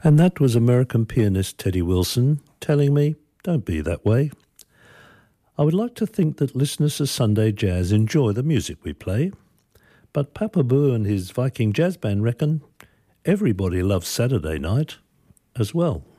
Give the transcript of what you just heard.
And that was American pianist Teddy Wilson telling me, don't be that way. I would like to think that listeners of Sunday Jazz enjoy the music we play, but Papa Boo and his Viking Jazz Band reckon everybody loves Saturday night as well.